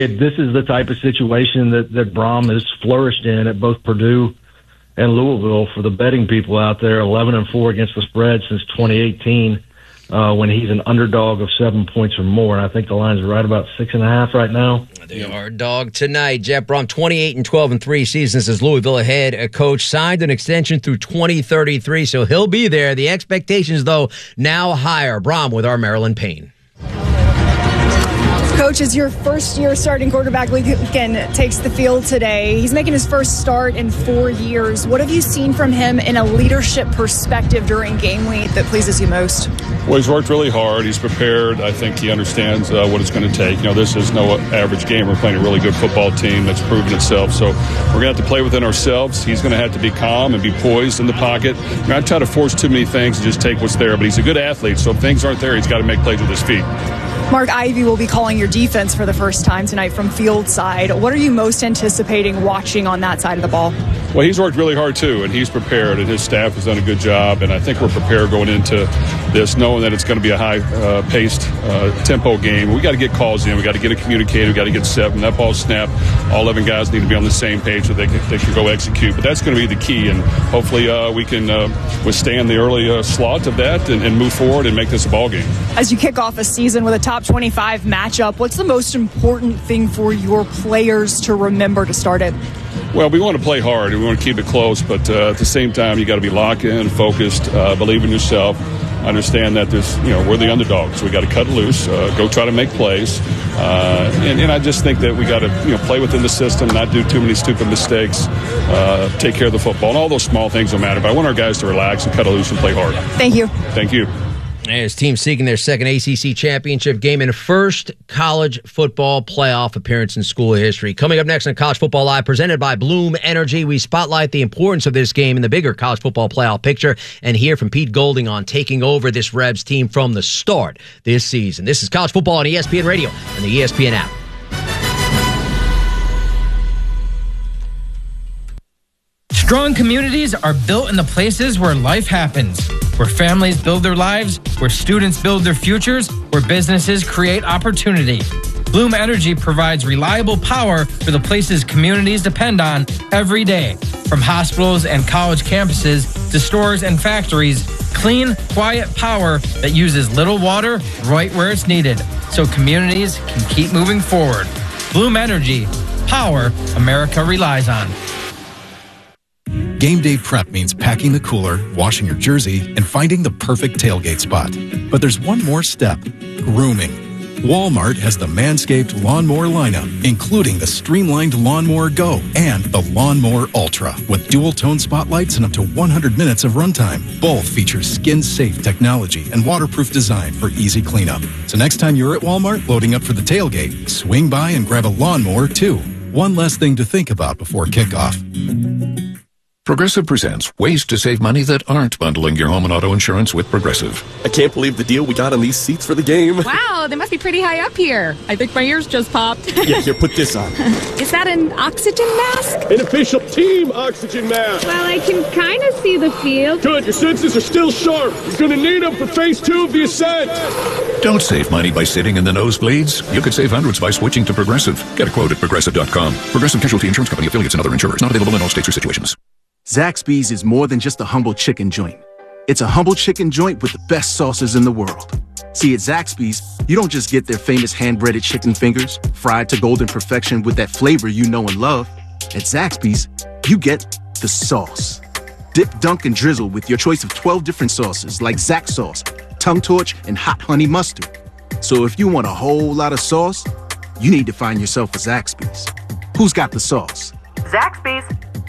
This is the type of situation that Brom has flourished in at both Purdue and Louisville. For the betting people out there, 11-4 against the spread since 2018, when he's an underdog of 7 points or more. And I think the line's right about 6.5 right now. They are a dog tonight. Jeff Brom, 28-12 in 3 seasons as Louisville head coach, signed an extension through 2033, so he'll be there. The expectations, though, now higher. Brom with our Maryland Payne. Coach, as your first-year starting quarterback, Lincoln takes the field today. He's making his first start in 4 years. What have you seen from him in a leadership perspective during game week that pleases you most? Well, he's worked really hard. He's prepared. I think he understands what it's going to take. This is no average game. We're playing a really good football team that's proven itself. So we're going to have to play within ourselves. He's going to have to be calm and be poised in the pocket. Not try to force too many things and just take what's there. But he's a good athlete, so if things aren't there, he's got to make plays with his feet. Mark Ivey will be calling your defense for the first time tonight from field side. What are you most anticipating watching on that side of the ball? Well, he's worked really hard, too, and he's prepared, and his staff has done a good job. And I think we're prepared going into this, knowing that it's going to be a high-paced tempo game. We got to get calls in. We got to get it communicated. We got to get set. When that ball's snapped, all 11 guys need to be on the same page so they can go execute. But that's going to be the key, and hopefully we can withstand the early slot of that and move forward and make this a ball game. As you kick off a season with a top 25 matchup, what's the most important thing for your players to remember to start it? Well, we want to play hard and we want to keep it close, but at the same time, you got to be locked in, focused, believe in yourself. Understand that we're the underdogs. We got to cut loose, go try to make plays, and I just think that we got to play within the system, not do too many stupid mistakes, take care of the football, and all those small things don't matter. But I want our guys to relax and cut loose and play hard. Thank you. Thank you. As teams seeking their second ACC championship game and first college football playoff appearance in school history. Coming up next on College Football Live, presented by Bloom Energy, we spotlight the importance of this game in the bigger college football playoff picture and hear from Pete Golding on taking over this Rebs team from the start this season. This is College Football on ESPN Radio and the ESPN app. Strong communities are built in the places where life happens, where families build their lives, where students build their futures, where businesses create opportunity. Bloom Energy provides reliable power for the places communities depend on every day. From hospitals and college campuses to stores and factories, clean, quiet power that uses little water right where it's needed, so communities can keep moving forward. Bloom Energy, power America relies on. Game day prep means packing the cooler, washing your jersey, and finding the perfect tailgate spot. But there's one more step: grooming. Walmart has the Manscaped Lawnmower lineup, including the streamlined Lawnmower Go and the Lawnmower Ultra, with dual-tone spotlights and up to 100 minutes of runtime. Both feature skin-safe technology and waterproof design for easy cleanup. So next time you're at Walmart loading up for the tailgate, swing by and grab a lawnmower too. One less thing to think about before kickoff. Progressive presents ways to save money that aren't bundling your home and auto insurance with Progressive. I can't believe the deal we got on these seats for the game. Wow, they must be pretty high up here. I think my ears just popped. Yeah, here, put this on. Is that an oxygen mask? An official team oxygen mask. Well, I can kind of see the field. Good, your senses are still sharp. You're going to need them for phase 2 of the ascent. Don't save money by sitting in the nosebleeds. You could save hundreds by switching to Progressive. Get a quote at Progressive.com. Progressive Casualty Insurance Company, affiliates, and other insurers. Not available in all states or situations. Zaxby's is more than just a humble chicken joint. It's a humble chicken joint with the best sauces in the world. See, at Zaxby's, you don't just get their famous hand-breaded chicken fingers, fried to golden perfection with that flavor you know and love. At Zaxby's, you get the sauce. Dip, dunk, and drizzle with your choice of 12 different sauces like Zax sauce, tongue torch, and hot honey mustard. So if you want a whole lot of sauce, you need to find yourself a Zaxby's. Who's got the sauce? Zaxby's.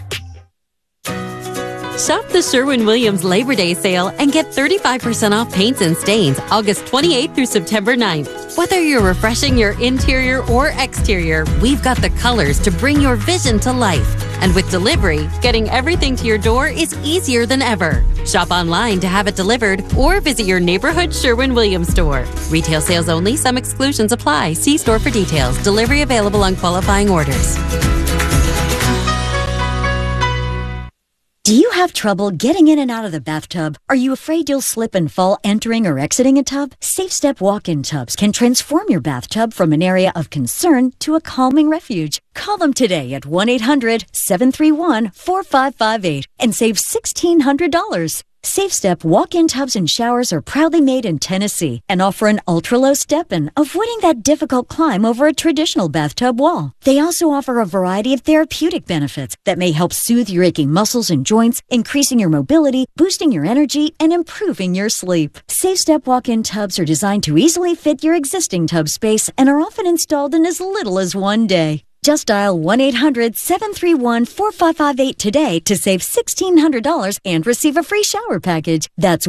Shop the Sherwin-Williams Labor Day sale and get 35% off paints and stains August 28th through September 9th. Whether you're refreshing your interior or exterior, we've got the colors to bring your vision to life. And with delivery, getting everything to your door is easier than ever. Shop online to have it delivered or visit your neighborhood Sherwin-Williams store. Retail sales only. Some exclusions apply. See store for details. Delivery available on qualifying orders. Do you have trouble getting in and out of the bathtub? Are you afraid you'll slip and fall entering or exiting a tub? SafeStep walk-in tubs can transform your bathtub from an area of concern to a calming refuge. Call them today at 1-800-731-4558 and save $1,600. SafeStep walk-in tubs and showers are proudly made in Tennessee and offer an ultra-low step-in, avoiding that difficult climb over a traditional bathtub wall. They also offer a variety of therapeutic benefits that may help soothe your aching muscles and joints, increasing your mobility, boosting your energy, and improving your sleep. SafeStep walk-in tubs are designed to easily fit your existing tub space and are often installed in as little as one day. Just dial 1-800-731-4558 today to save $1,600 and receive a free shower package. That's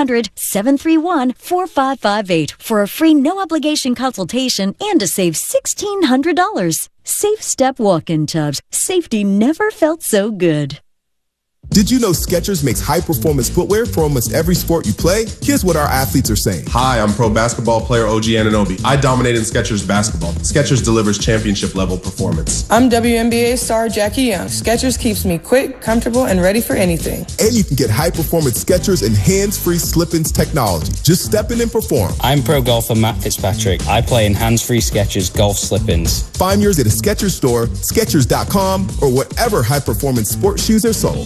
1-800-731-4558 for a free no-obligation consultation and to save $1,600. SafeStep walk-in tubs. Safety never felt so good. Did you know Skechers makes high-performance footwear for almost every sport you play? Here's what our athletes are saying. Hi, I'm pro basketball player OG Anunoby. I dominate in Skechers basketball. Skechers delivers championship-level performance. I'm WNBA star Jackie Young. Skechers keeps me quick, comfortable, and ready for anything. And you can get high-performance Skechers and hands-free slip-ins technology. Just step in and perform. I'm pro golfer Matt Fitzpatrick. I play in hands-free Skechers golf slip-ins. Find yours at a Skechers store, Skechers.com, or wherever high-performance sports shoes are sold.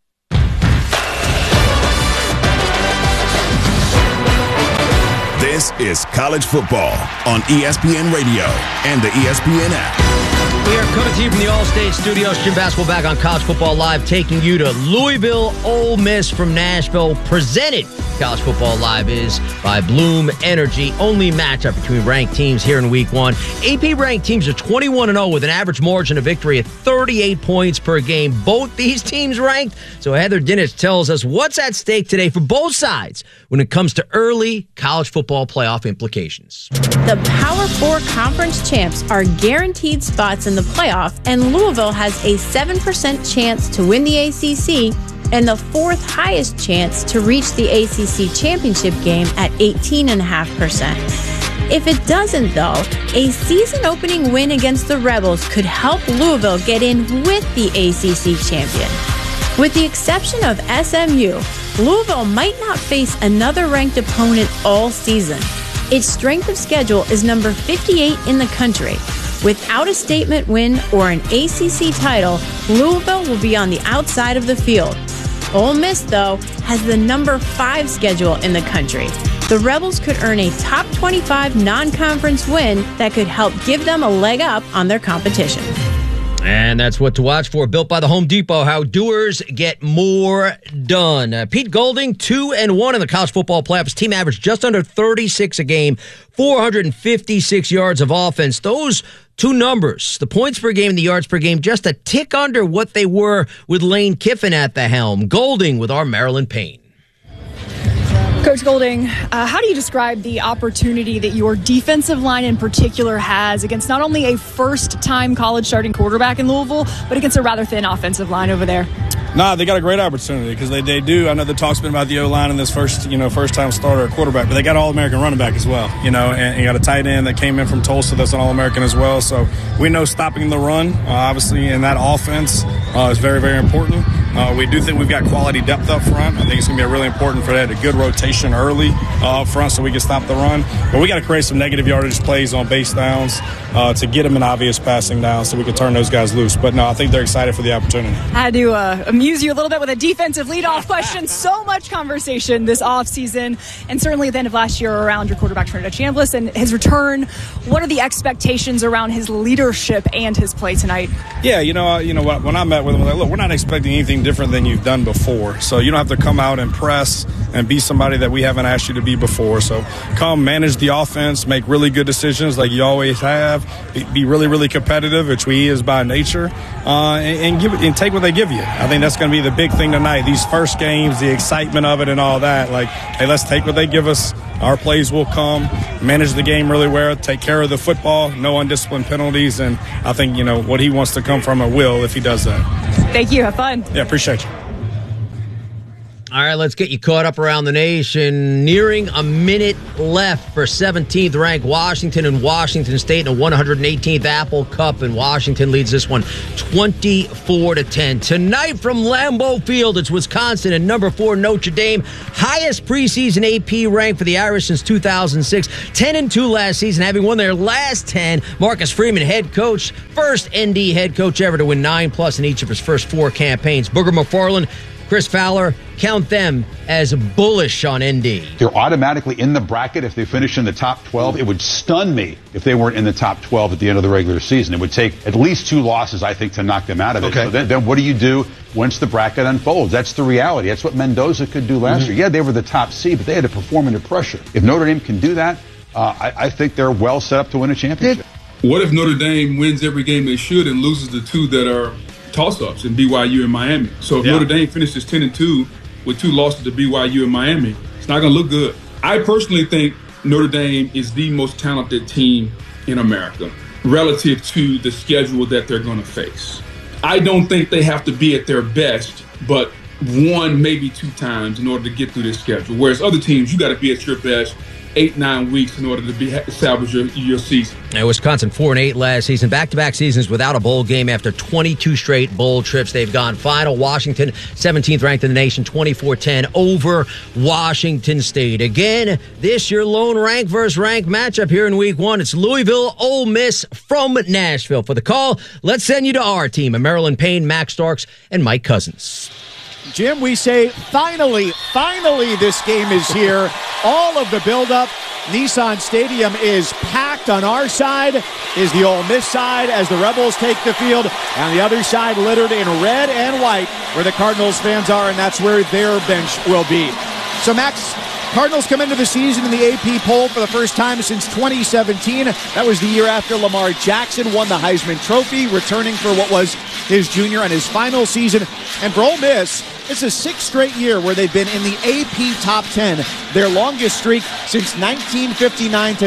This is college football on ESPN Radio and the ESPN app. We are coming to you from the All-State Studios. Jim Basketball back on College Football Live, taking you to Louisville, Ole Miss from Nashville. Presented, College Football Live is by Bloom Energy. Only matchup between ranked teams here in Week 1. AP-ranked teams are 21-0 with an average margin of victory at 38 points per game. Both these teams ranked. So Heather Dinich tells us what's at stake today for both sides when it comes to early college football playoff implications. The Power 4 conference champs are guaranteed spots in the playoff, and Louisville has a 7% chance to win the ACC and the fourth highest chance to reach the ACC championship game at 18.5%. If it doesn't, though, a season-opening win against the Rebels could help Louisville get in with the ACC champion. With the exception of SMU, Louisville might not face another ranked opponent all season. Its strength of schedule is number 58 in the country. Without a statement win or an ACC title, Louisville will be on the outside of the field. Ole Miss, though, has the number 5 schedule in the country. The Rebels could earn a top 25 non-conference win that could help give them a leg up on their competition. And that's what to watch for. Built by the Home Depot, how doers get more done. Pete Golding, 2-1 in the college football playoffs. Team average just under 36 a game, 456 yards of offense. Those two numbers, the points per game and the yards per game, just a tick under what they were with Lane Kiffin at the helm. Golding with our Marilyn Payne. Coach Golding, how do you describe the opportunity that your defensive line in particular has against not only a first-time college starting quarterback in Louisville, but against a rather thin offensive line over there? Nah, they got a great opportunity because they do. I know the talk's been about the O-line and this first-time starter at quarterback, but they got an All-American running back as well, and you got a tight end that came in from Tulsa that's an All-American as well. So we know stopping the run, obviously, in that offense is very, very important. We do think we've got quality depth up front. I think it's going to be really important for that, a good rotation early up front so we can stop the run. But we got to create some negative yardage plays on base downs to get them an obvious passing down so we can turn those guys loose. But no, I think they're excited for the opportunity. I had to amuse you a little bit with a defensive leadoff question. So much conversation this offseason, and certainly at the end of last year around your quarterback, Trinidad Chambliss, and his return. What are the expectations around his leadership and his play tonight? Yeah, when I met with him, I was like, look, we're not expecting anything different than you've done before. So you don't have to come out and press and be somebody that we haven't asked you to be before. So come manage the offense, make really good decisions like you always have, be really, really competitive, which he is by nature, and take what they give you. I think that's going to be the big thing tonight. These first games, the excitement of it and all that, like, hey, let's take what they give us. Our plays will come, manage the game really well, take care of the football, no undisciplined penalties, and I think, what he wants to come from it will if he does that. Thank you. Have fun. Yeah, appreciate you. All right, let's get you caught up around the nation. Nearing a minute left for 17th ranked Washington and Washington State in a 118th Apple Cup, and Washington leads this one 24-10. Tonight from Lambeau Field, it's Wisconsin and number 4 Notre Dame, highest preseason AP rank for the Irish since 2006, 10-2 last season, having won their last 10. Marcus Freeman, head coach, first ND head coach ever to win 9+ in each of his first 4 campaigns. Booger McFarland, Chris Fowler, count them as bullish on ND. They're automatically in the bracket if they finish in the top 12. It would stun me if they weren't in the top 12 at the end of the regular season. It would take at least 2 losses, I think, to knock them out of it. Okay. So then what do you do once the bracket unfolds? That's the reality. That's what Mendoza could do last year. Yeah, they were the top seed, but they had to perform under pressure. If Notre Dame can do that, I think they're well set up to win a championship. What if Notre Dame wins every game they should and loses the 2 that are toss-ups in BYU and Miami? So if Notre Dame finishes 10-2 with 2 losses to BYU and Miami, it's not going to look good. I personally think Notre Dame is the most talented team in America relative to the schedule that they're going to face. I don't think they have to be at their best, but 1, maybe 2 times in order to get through this schedule. Whereas other teams, you got to be at your best 8-9 weeks in order to salvage your season. And Wisconsin 4-8 last season, back-to-back seasons without a bowl game after 22 straight bowl trips. They've gone final. Washington, 17th ranked in the nation, 24-10 over Washington State. Again, this your lone rank versus rank matchup here in week 1. It's Louisville, Ole Miss from Nashville. For the call, let's send you to our team of Marilyn Payne, Max Starks, and Mike Cousins. Jim, we say finally this game is here. All of the buildup. Nissan Stadium is packed. On our side is the Ole Miss side as the Rebels take the field. On the other side, littered in red and white, where the Cardinals fans are, and that's where their bench will be. So, Max, Cardinals come into the season in the AP poll for the first time since 2017. That was the year after Lamar Jackson won the Heisman Trophy, returning for what was his junior and his final season. And for Ole Miss, it's a 6th straight year where they've been in the AP top 10, their longest streak since 1959 to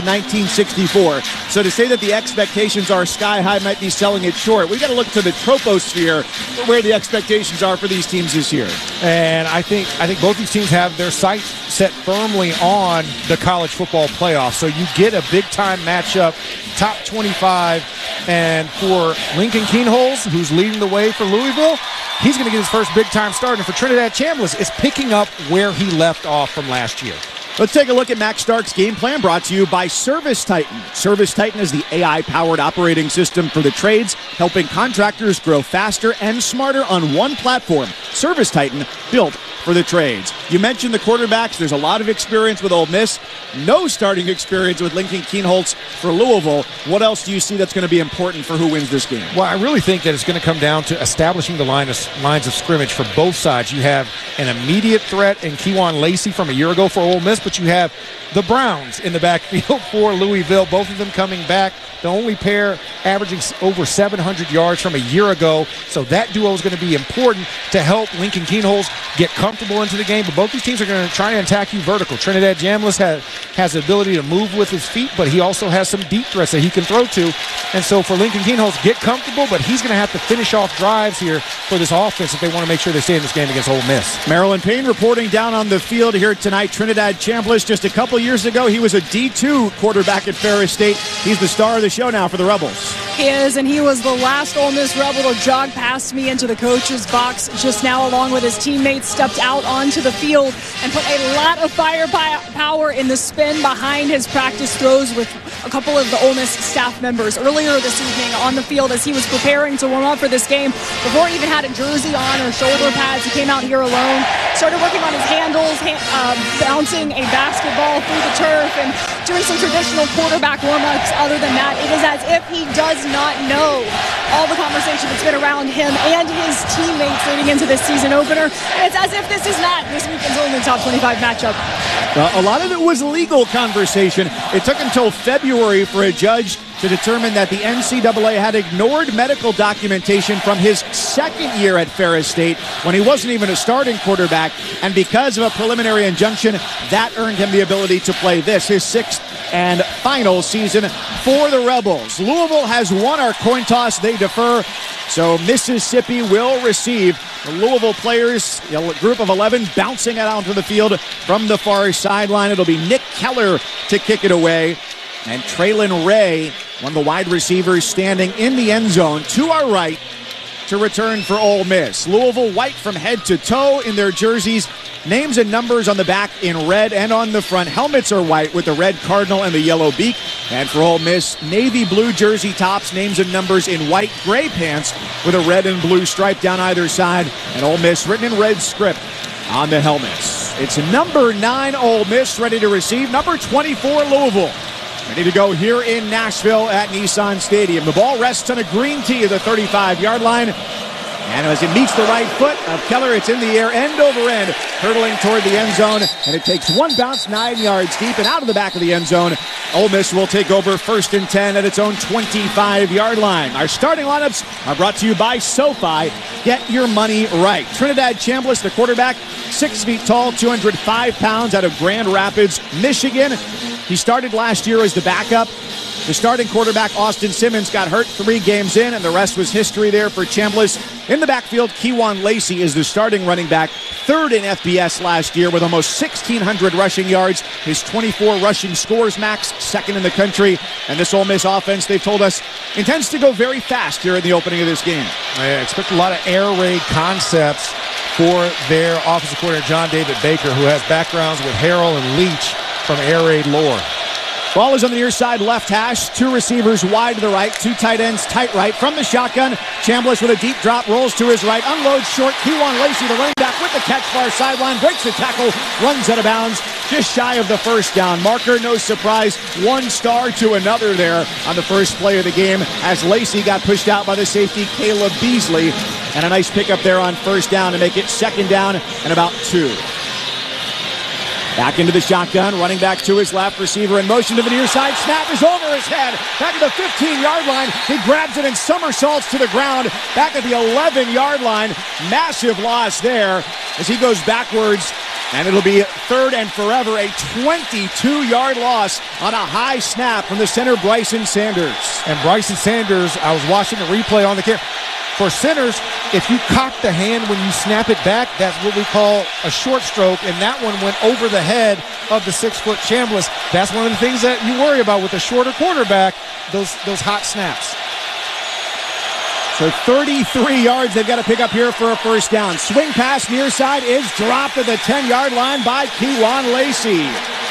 1964. So to say that the expectations are sky high might be selling it short. We've got to look to the troposphere for where the expectations are for these teams this year. And I think both these teams have their sights set firmly on the college football playoff. So you get a big-time matchup, top 25, and for Lincoln Kienholz, who's leading the way for Louisville, he's going to get his first big-time start. And for Trinidad Chambliss, it's picking up where he left off from last year. Let's take a look at Max Stark's game plan, brought to you by Service Titan. Service Titan is the AI-powered operating system for the trades, helping contractors grow faster and smarter on one platform. Service Titan, built for the trades. You mentioned the quarterbacks. There's a lot of experience with Ole Miss. No starting experience with Lincoln Kienholz for Louisville. What else do you see that's going to be important for who wins this game? Well, I really think that it's going to come down to establishing the lines of scrimmage for both sides. You have an immediate threat in Kejuan Lacey from a year ago for Ole Miss, but you have the Browns in the backfield for Louisville, both of them coming back. The only pair averaging over 700 yards from a year ago. So that duo is going to be important to help Lincoln Kienholz get comfortable into the game. But both these teams are going to try and attack you vertical. Trinidad Chambliss has the ability to move with his feet, but he also has some deep threats that he can throw to. And so for Lincoln Kienholz, get comfortable, but he's going to have to finish off drives here for this offense if they want to make sure they stay in this game against Ole Miss. Marilyn Payne reporting down on the field here tonight. Trinidad Chambliss, just a couple years ago, he was a D2 quarterback at Ferris State. He's the star of the show now for the Rebels. He is, and he was the last Ole Miss Rebel to jog past me into the coach's box just now, along with his teammates, stepped out onto the field and put a lot of firepower in the spin behind his practice throws with a couple of the Ole Miss staff members earlier this evening on the field as he was preparing to warm up for this game. Before he even had a jersey on or shoulder pads, he came out here alone, started working on his handles, bouncing a basketball through the turf and doing some traditional quarterback warm-ups. Other than that, it is as if he does not know all the conversation that's been around him and his teammates leading into this season opener. And it's as if this is not this weekend's only top 25 matchup. A lot of it was legal conversation. It took until February for a judge to determine that the NCAA had ignored medical documentation from his second year at Ferris State when he wasn't even a starting quarterback. And because of a preliminary injunction, that earned him the ability to play this, his sixth and final season for the Rebels. Louisville has won our coin toss. They defer. So Mississippi will receive. The Louisville players, a group of 11, bouncing it out onto the field from the far sideline. It'll be Nick Keller to kick it away. And Traylon Ray, one of the wide receivers, standing in the end zone to our right to return for Ole Miss. Louisville white from head to toe in their jerseys. Names and numbers on the back in red and on the front. Helmets are white with the red cardinal and the yellow beak. And for Ole Miss, navy blue jersey tops, names and numbers in white gray pants with a red and blue stripe down either side. And Ole Miss written in red script on the helmets. It's number 9 Ole Miss ready to receive. Number 24 Louisville ready to go here in Nashville at Nissan Stadium. The ball rests on a green tee at the 35-yard line. And as it meets the right foot of Keller, it's in the air, end over end, hurtling toward the end zone. And it takes one bounce 9 yards deep and out of the back of the end zone. Ole Miss will take over 1st and 10 at its own 25-yard line. Our starting lineups are brought to you by SoFi. Get your money right. Trinidad Chambliss, the quarterback, 6 feet tall, 205 pounds, out of Grand Rapids, Michigan. He started last year as the backup. The starting quarterback, Austin Simmons, got hurt 3 games in, and the rest was history there for Chambliss. In the backfield, Kewan Lacey is the starting running back, 3rd in FBS last year with almost 1,600 rushing yards. His 24 rushing scores max, 2nd in the country. And this Ole Miss offense, they've told us, intends to go very fast here in the opening of this game. I expect a lot of air raid concepts for their offensive coordinator, John David Baker, who has backgrounds with Harrell and Leach from air raid lore. Ball is on the near side left hash. 2 receivers wide to the right. 2 tight ends tight right. From the shotgun, Chambliss with a deep drop, rolls to his right, unloads short. Kewan Lacey, the running back, with the catch far sideline, breaks the tackle, runs out of bounds, just shy of the 1st down marker. No surprise, 1 star to another there on the first play of the game as Lacey got pushed out by the safety, Caleb Beasley. And a nice pickup there on 1st down to make it 2nd down and about 2. Back into the shotgun, running back to his left, receiver in motion to the near side. Snap is over his head. Back at the 15-yard line. He grabs it and somersaults to the ground. Back at the 11-yard line. Massive loss there as he goes backwards. And it'll be 3rd and forever, a 22-yard loss on a high snap from the center, Bryson Sanders. And Bryson Sanders, I was watching the replay on the camera. For centers, if you cock the hand when you snap it back, that's what we call a short stroke, and that one went over the head of the 6-foot Chambliss. That's one of the things that you worry about with a shorter quarterback, those hot snaps. So 33 yards they've got to pick up here for a 1st down. Swing pass near side is dropped at the 10-yard line by Kewan Lacey.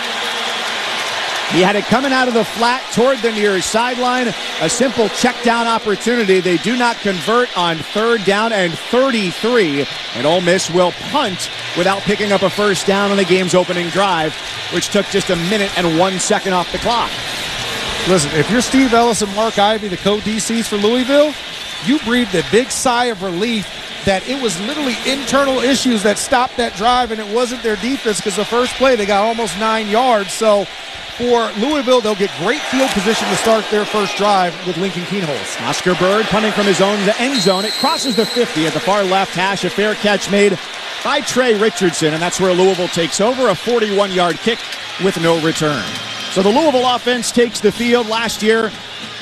He had it coming out of the flat toward the near sideline. A simple check down opportunity. They do not convert on 3rd down and 33. And Ole Miss will punt without picking up a 1st down on the game's opening drive, which took just a minute and 1 second off the clock. Listen, if you're Steve Ellis and Mark Ivey, the co-DCs for Louisville, you breathed a big sigh of relief that it was literally internal issues that stopped that drive, and it wasn't their defense, because the first play they got almost 9 yards. So for Louisville, they'll get great field position to start their first drive with Lincoln Kienholz. Oscar Bird punting from his own end zone. It crosses the 50 at the far left hash. A fair catch made by Trey Richardson, and that's where Louisville takes over. A 41-yard kick with no return. So the Louisville offense takes the field. Last year,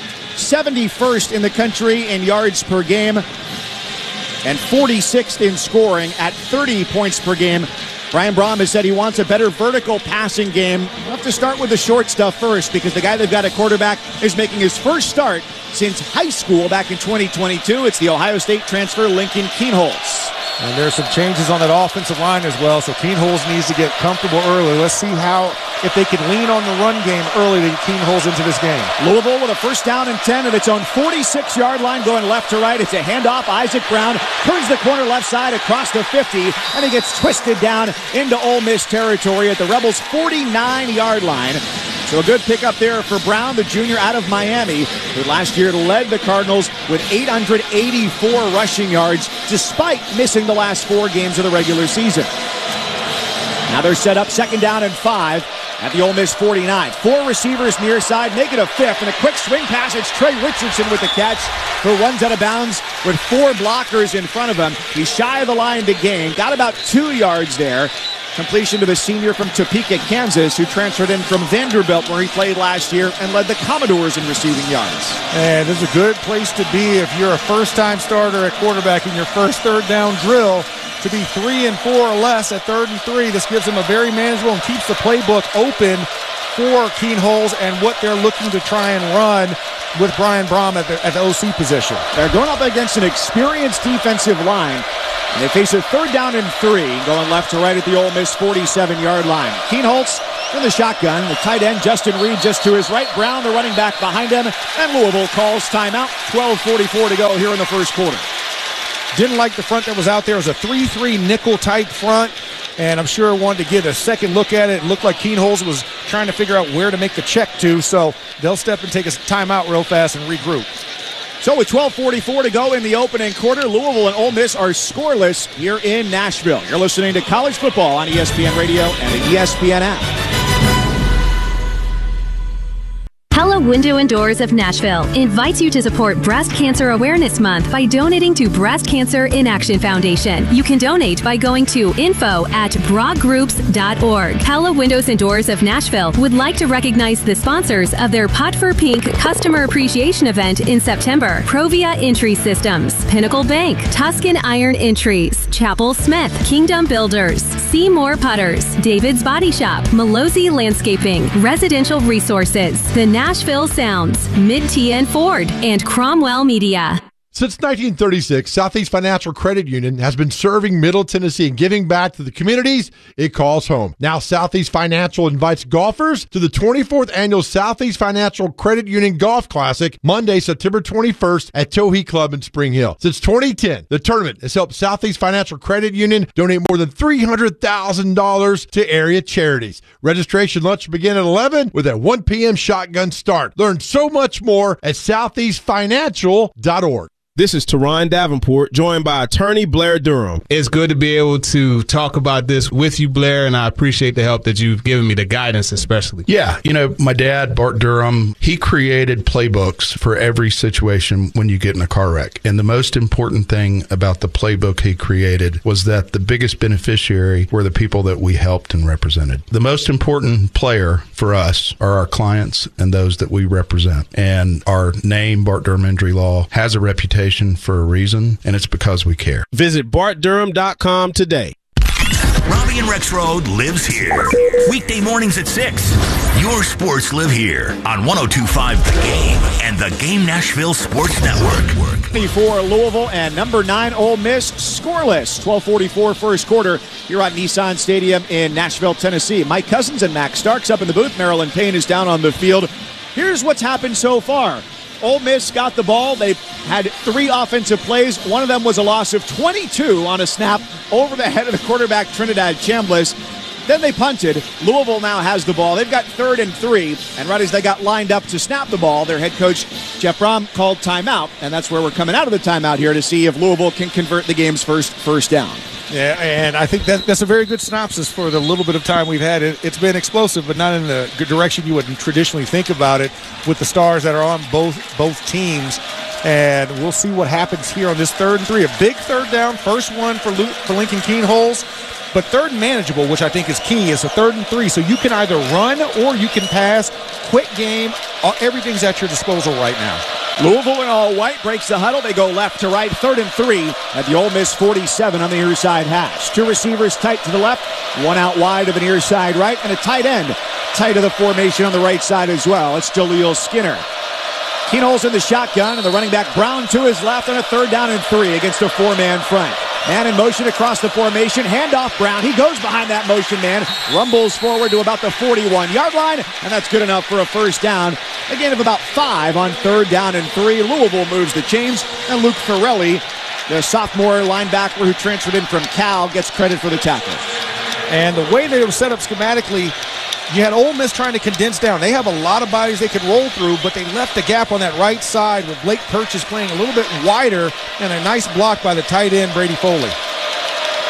71st in the country in yards per game and 46th in scoring at 30 points per game. Brian Brohm has said he wants a better vertical passing game. We'll have to start with the short stuff first, because the guy they've got at quarterback is making his first start since high school back in 2022. It's the Ohio State transfer, Lincoln Kienholz. And there's some changes on that offensive line as well, so Kienholz needs to get comfortable early. Let's see if they can lean on the run game early to get Kienholz into this game. Louisville with a 1st down and 10 at its own 46-yard line, going left to right. It's a handoff. Isaac Brown turns the corner left side across the 50, and he gets twisted down into Ole Miss territory at the Rebels' 49-yard line. So a good pickup there for Brown, the junior out of Miami, who last year led the Cardinals with 884 rushing yards, despite missing the last 4 games of the regular season. Now they're set up 2nd down and 5. at the Ole Miss 49. 4 receivers near side, make it a 5th, and a quick swing pass. It's Trey Richardson with the catch for one's out of bounds with 4 blockers in front of him. He's shy of the line to gain, got about 2 yards there. Completion to the senior from Topeka, Kansas, who transferred in from Vanderbilt, where he played last year and led the Commodores in receiving yards. And this is a good place to be if you're a first-time starter at quarterback in your first third down drill. To be 3 and 4 or less at 3rd and 3, this gives them a very manageable and keeps the playbook open for Keen Holes and what they're looking to try and run with Brian Brom at the OC position. They're going up against an experienced defensive line. And they face a 3rd down and 3, going left to right at the Ole Miss 47-yard line. Keen Holtz in the shotgun. The tight end, Justin Reed, just to his right. Brown, the running back, behind him. And Louisville calls timeout. 12:44 to go here in the first quarter. Didn't like the front that was out there. It was a 3-3 nickel-type front, and I'm sure wanted to get a second look at it. It looked like Keen Holes was trying to figure out where to make the check to, so they'll step and take a timeout real fast and regroup. So with 12:44 to go in the opening quarter, Louisville and Ole Miss are scoreless here in Nashville. You're listening to College Football on ESPN Radio and the ESPN app. Pella Window and Doors of Nashville invites you to support Breast Cancer Awareness Month by donating to Breast Cancer in Action Foundation. You can donate by going to info@bragroups.org. Pella Windows and Doors of Nashville would like to recognize the sponsors of their Pot for Pink Customer Appreciation Event in September. Provia Entry Systems, Pinnacle Bank, Tuscan Iron Entries, Chapel Smith, Kingdom Builders, Seymour Putters, David's Body Shop, Malozzi Landscaping, Residential Resources, the Nashville Sounds, Mid-T and Ford, and Cromwell Media. Since 1936, Southeast Financial Credit Union has been serving Middle Tennessee and giving back to the communities it calls home. Now, Southeast Financial invites golfers to the 24th Annual Southeast Financial Credit Union Golf Classic, Monday, September 21st at Towhee Club in Spring Hill. Since 2010, the tournament has helped Southeast Financial Credit Union donate more than $300,000 to area charities. Registration lunch begin at 11 with a 1 p.m. shotgun start. Learn so much more at southeastfinancial.org. This is Teron Davenport, joined by attorney Blair Durham. It's good to be able to talk about this with you, Blair, and I appreciate the help that you've given me, the guidance especially. Yeah, my dad, Bart Durham, he created playbooks for every situation when you get in a car wreck. And the most important thing about the playbook he created was that the biggest beneficiary were the people that we helped and represented. The most important player for us are our clients and those that we represent. And our name, Bart Durham Injury Law, has a reputation for a reason, and it's because we care. Visit BartDurham.com today. Robbie and Rex Road lives here. Weekday mornings at 6. Your sports live here on 102.5 The Game and the Game Nashville Sports Network. For Louisville and number 9 Ole Miss scoreless. 12:44 first quarter here at Nissan Stadium in Nashville, Tennessee. Mike Cousins and Max Starks up in the booth. Marilyn Payne is down on the field. Here's what's happened so far. Ole Miss got the ball. They had 3 offensive plays. One of them was a loss of 22 on a snap over the head of the quarterback, Trinidad Chambliss. Then they punted. Louisville now has the ball. They've got 3rd and 3. And right as they got lined up to snap the ball, their head coach, Jeff Brom, called timeout. And that's where we're coming out of the timeout here to see if Louisville can convert the game's first down. Yeah, and I think that's a very good synopsis for the little bit of time we've had. It's been explosive, but not in the good direction you would traditionally think about it with the stars that are on both teams. And we'll see what happens here on this 3rd and 3. A big 3rd down, first one for Lincoln Keen Holes, but 3rd and manageable, which I think is key. It's a 3rd and 3, so you can either run or you can pass. Quick game. Everything's at your disposal right now. Louisville in all white breaks the huddle. They go left to right, 3rd and 3 at the Ole Miss 47 on the near side hash. 2 receivers tight to the left, 1 out wide of a near side right, and a tight end tight of the formation on the right side as well. It's Jaleel Skinner. Keen Holes in the shotgun, and the running back Brown to his left on a 3rd down and 3 against a 4-man front. Man in motion across the formation, handoff Brown. He goes behind that motion man, rumbles forward to about the 41-yard line, and that's good enough for a first down. A gain of about 5 on 3rd down and 3. Louisville moves the chains, and Luke Ferrelli, the sophomore linebacker who transferred in from Cal, gets credit for the tackle. And the way they were set up schematically, you had Ole Miss trying to condense down. They have a lot of bodies they could roll through, but they left the gap on that right side with Blake Purchase playing a little bit wider, and a nice block by the tight end, Brady Foley.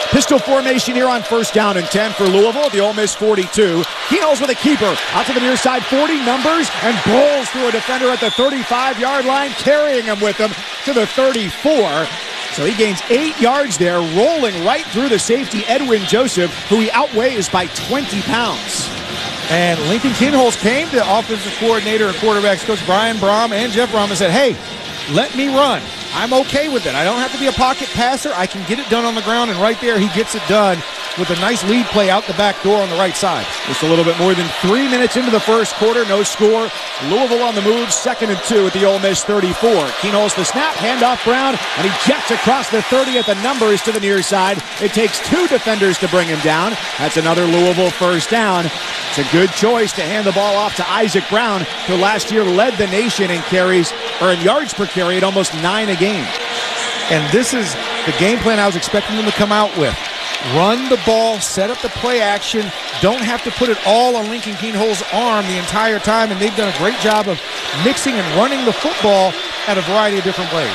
Pistol formation here on 1st down and 10 for Louisville, the Ole Miss 42. Keenholz with a keeper. Out to the near side, 40 numbers, and bowls through a defender at the 35-yard line, carrying him with him to the 34. So he gains 8 yards there, rolling right through the safety, Edwin Joseph, who he outweighs by 20 pounds. And Lincoln Keenholz came to offensive coordinator and quarterbacks coach Brian Brom and Jeff Brom and said, hey, let me run. I'm okay with it. I don't have to be a pocket passer. I can get it done on the ground, and right there he gets it done with a nice lead play out the back door on the right side. Just a little bit more than 3 minutes into the first quarter, no score. Louisville on the move, 2nd and 2 at the Ole Miss 34. Keenholz the snap, handoff Brown, and he jets across the 30 at the numbers to the near side. It takes 2 defenders to bring him down. That's another Louisville first down. It's a good choice to hand the ball off to Isaac Brown, who last year led the nation in carries, or in yards per carry at almost 9 a game. And this is the game plan I was expecting them to come out with. Run the ball, set up the play action, don't have to put it all on Lincoln Keenholz's arm the entire time, and they've done a great job of mixing and running the football at a variety of different ways.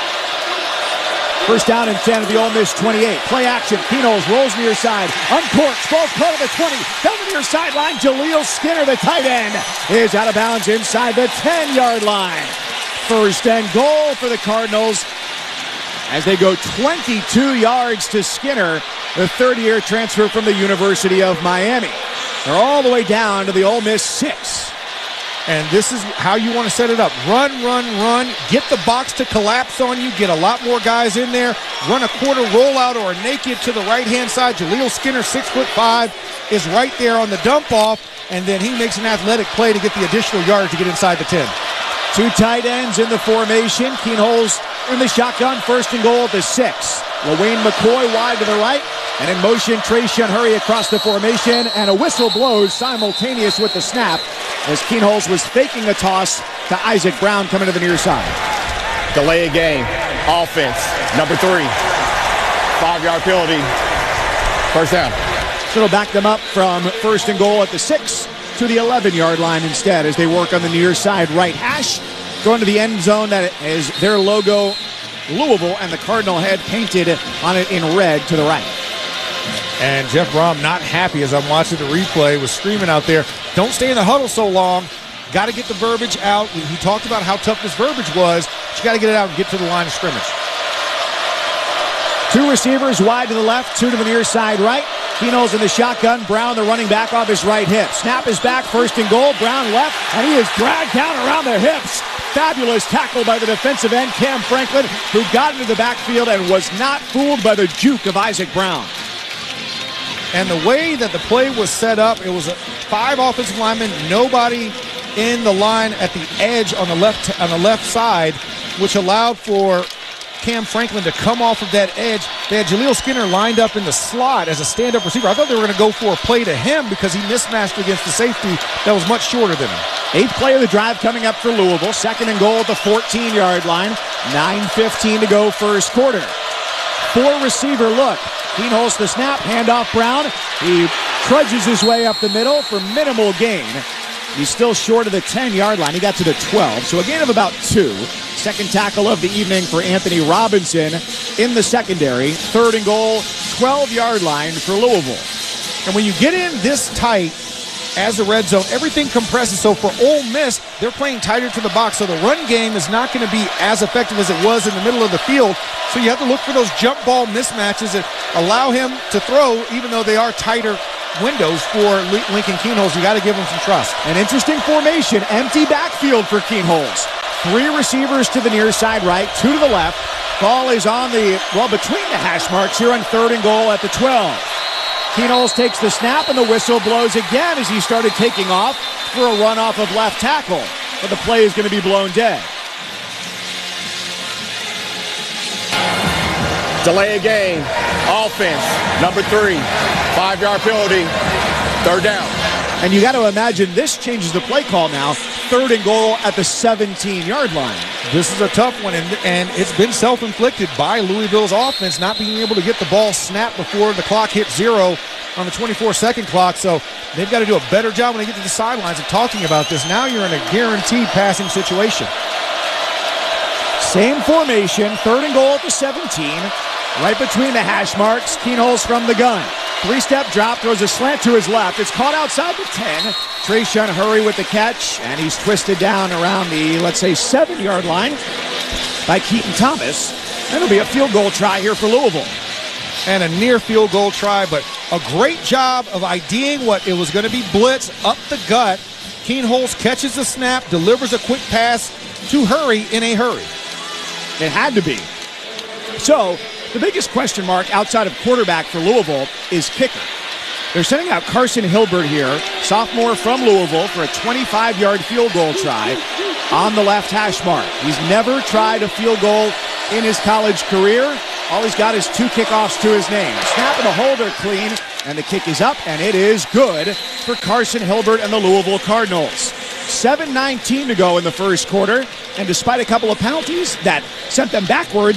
1st down and 10 at the Ole Miss 28. Play action. Keenholz rolls near side. Uncorks. Ball's caught at the 20. Down the near sideline. Jaleel Skinner, the tight end, is out of bounds inside the 10-yard line. 1st and goal for the Cardinals as they go 22 yards to Skinner, the third-year transfer from the University of Miami. They're all the way down to the Ole Miss 6. And this is how you want to set it up. Run, run, run. Get the box to collapse on you. Get a lot more guys in there. Run a quarter rollout or a naked to the right-hand side. Jaleel Skinner, 6'5", is right there on the dump-off, and then he makes an athletic play to get the additional yard to get inside the 10. 2 tight ends in the formation. Keenholz in the shotgun, 1st and goal at the 6. LaWayne McCoy wide to the right, and in motion, Trayshawn Hurry across the formation, and a whistle blows simultaneous with the snap as Keenholz was faking the toss to Isaac Brown coming to the near side. Delay a game, offense, number 3, 5-yard penalty, 1st down. So it'll back them up from 1st and goal at the 6 to the 11-yard line instead as they work on the near side right hash, going to the end zone that is their logo, Louisville, and the Cardinal head painted on it in red to the right. And Jeff Brom, not happy as I'm watching the replay, was screaming out there, don't stay in the huddle so long. Got to get the verbiage out. He talked about how tough this verbiage was, but you got to get it out and get to the line of scrimmage. 2 receivers wide to the left, 2 to the near side right. Keenholz in the shotgun. Brown, the running back, off his right hip. Snap is back, 1st and goal. Brown left, and he is dragged down around the hips. Fabulous tackle by the defensive end, Cam Franklin, who got into the backfield and was not fooled by the juke of Isaac Brown. And the way that the play was set up, it was 5 offensive linemen, nobody in the line at the edge on the left side, which allowed for Cam Franklin to come off of that edge. They had Jaleel Skinner lined up in the slot as a stand-up receiver. I thought they were going to go for a play to him because he mismatched against the safety that was much shorter than him. 8th play of the drive coming up for Louisville. 2nd and goal at the 14-yard line. 9:15 to go first quarter. 4 receiver look. Keenholz the snap, handoff Brown. He trudges his way up the middle for minimal gain. He's still short of the 10-yard line. He got to the 12, so a gain of about 2. 2nd tackle of the evening for Anthony Robinson in the secondary. 3rd and goal, 12-yard line for Louisville. And when you get in this tight as the red zone, everything compresses. So for Ole Miss, they're playing tighter to the box, so the run game is not going to be as effective as it was in the middle of the field. So you have to look for those jump ball mismatches that allow him to throw, even though they are tighter windows for Lincoln Keenholz. You got to give him some trust. An interesting formation, empty backfield for Keenholz. 3 receivers to the near side right, 2 to the left. Ball is on between the hash marks here on 3rd and goal at the 12. Keenholz takes the snap and the whistle blows again as he started taking off for a run off of left tackle. But the play is going to be blown dead. Delay a game, offense, number 3, 5-yard penalty, 3rd down. And you got to imagine this changes the play call now. 3rd and goal at the 17-yard line. This is a tough one, and it's been self-inflicted by Louisville's offense, not being able to get the ball snapped before the clock hits 0 on the 24-second clock. So they've got to do a better job when they get to the sidelines of talking about this. Now you're in a guaranteed passing situation. Same formation, 3rd and goal at the 17. right between the hash marks. Kienholz from the gun. 3-step drop, throws a slant to his left. It's caught outside the 10. Trayshawn Hurry with the catch, and he's twisted down around the, let's say, 7-yard line by Keaton Thomas. That'll be a field goal try here for Louisville. And a near field goal try, but a great job of IDing what it was going to be blitz up the gut. Kienholz catches the snap, delivers a quick pass to Hurry in a hurry. It had to be. So, the biggest question mark outside of quarterback for Louisville is kicker. They're sending out Carson Hilbert here, sophomore from Louisville, for a 25-yard field goal try on the left hash mark. He's never tried a field goal in his college career. All he's got is 2 kickoffs to his name. Snap and the hold are clean, and the kick is up, and it is good for Carson Hilbert and the Louisville Cardinals. 7:19 to go in the first quarter, and despite a couple of penalties that sent them backwards